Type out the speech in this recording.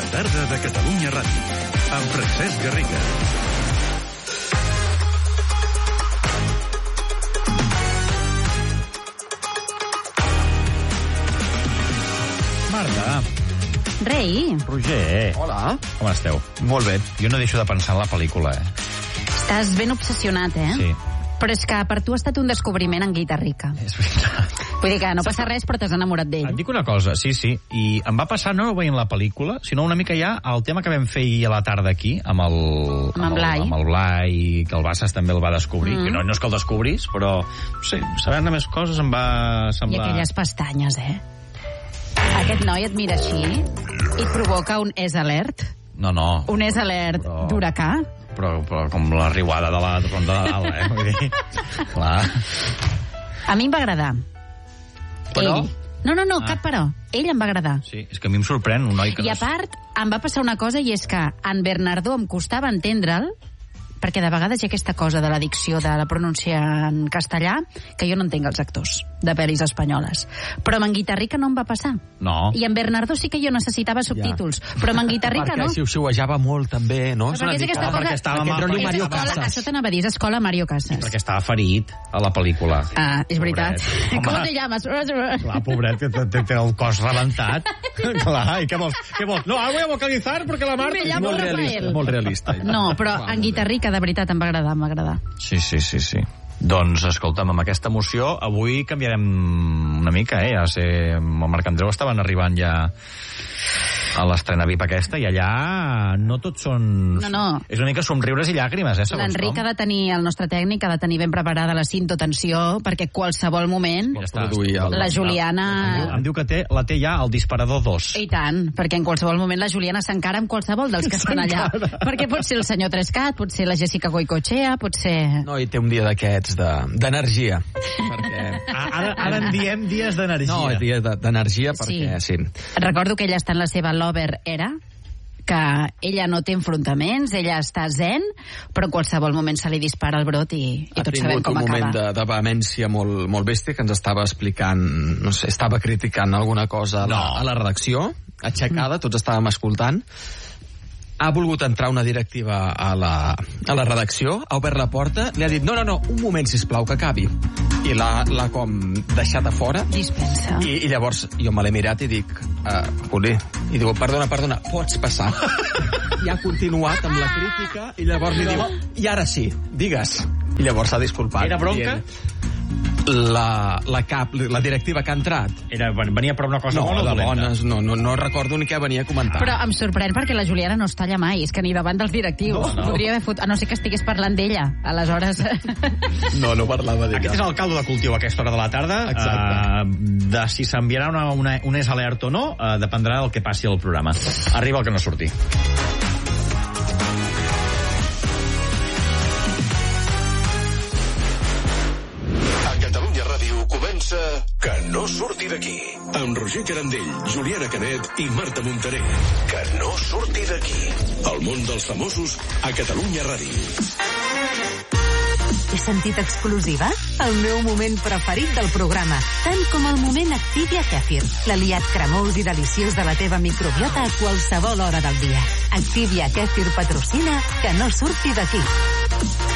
tarda de Catalunya Ràdio, amb Francesc Garriga. Marta. Rei. Roger. Hola. Com esteu? Molt bé. Jo no deixo de pensar en la pel·lícula, Estàs ben obsessionat, Sí. Però és que per tu ha estat un descobriment en Guitarrica. És veritat. Vull dir que no passa res, però t'has enamorat d'ell. Et dic una cosa, sí, i em va passar no veient la pel·lícula, sinó una mica ja el tema que vam fer ahir a la tarda aquí, amb el Blai. Amb el Blai, que el Bassas també el va descobrir, que no és que el descobrís, però no sé, sabent més coses em va I semblar... aquelles pestanyes, Aquest noi et mira així i et provoca un és alert. No. Un és alert d'huracà. Però com la riuada de la ronda de dalt, Vull dir, clar. A mi em va agradar. Però? Ell. No, cap però. Ell em va agradar. Sí, és que a mi em sorprèn un noi que I a part, em va passar una cosa, i és que en Bernardo em costava entendre'l, perquè de vegades hi ha aquesta cosa de la dicció, de la pronúncia en castellà, que jo no entenc els actors de pel·lis espanyoles. Però amb en Guitarrica no em va passar. No. I en Bernardo sí que jo necessitava subtítols, però amb en Guitarrica no. Perquè xiu-xiuejava molt, també, no? Però perquè és aquesta perquè cosa... estava Aquest rotllo Mario escola, Casas. això t'anava a dir, és escola Mario Casas. Perquè estava ferit a la pel·lícula. Ah, és veritat. Pobret. Com Home. te llames? Clar, pobret, que té el cos rebentat. Clar, i què vols? No, ara voy a vocalizar porque la Marta... Me llamo Rafael. Molt realista. No, però en Guitarrica, de veritat, em va agradar. Sí. Doncs, escolta'm, amb aquesta emoció, avui canviarem una mica, Ja sé, el Marc Andreu estaven arribant ja a l'estrena VIP aquesta, i allà no tots són... No. És una mica somriures i llàgrimes, segons L'Enric com. ha de tenir, el nostre tècnic, ha de tenir ben preparada la cintotensió, perquè qualsevol moment Ja està. la Juliana... Em diu que la té ja el disparador 2. I tant, perquè en qualsevol moment la Juliana s'encara amb qualsevol dels que estan allà. Perquè pot ser el senyor Trescat, pot ser la Jessica Goicoechea, pot ser... No, i té un dia d'aquests d'energia. Perquè... Ara en diem dies d'energia. No, dia d'energia perquè sí. Recordo que ella està en la seva lover era, que ella no té enfrontaments, ella està zen, però en qualsevol moment se li dispara el brot i tots sabem com acaba. Ha tingut un moment de vehemència molt bèstia, que ens estava explicant, no sé, estava criticant alguna cosa a la redacció, aixecada, tots estàvem escoltant. Ha volgut entrar una directiva a la redacció, ha obert la porta, li ha dit, no, un moment, sisplau, que acabi. I l'ha com deixat a fora. Dispensa. I llavors jo me l'he mirat i dic, Juli, i diu, perdona, pots passar. I ha continuat amb la crítica, i llavors li diu, i ara sí, digues. I llavors s'ha disculpat. Era bronca? La directiva que ha entrat. Venia per una cosa No, bona o de dolenta? bones, no recordo ni què venia a comentar. Però em sorprèn perquè la Juliana no es talla mai, és que ni davant dels directius. No. Podria haver a no ser que estigués parlant d'ella, aleshores... No parlava d'ella. Aquest és el caldo de cultiu a aquesta hora de la tarda. Exacte. De si s'enviarà un és alert o no, dependrà del que passi al programa. Arriba el que no surti. Que no surti d'aquí. Amb Roger Carandell, Juliana Canet i Marta Montaner. Que no surti d'aquí. El món dels famosos a Catalunya Ràdio. He sentit exclusiva? El meu moment preferit del programa, tant com el moment Activia Kefir, l'aliat cremós i deliciós de la teva microbiota a qualsevol hora del dia. Activia Kefir patrocina Que no surti d'aquí.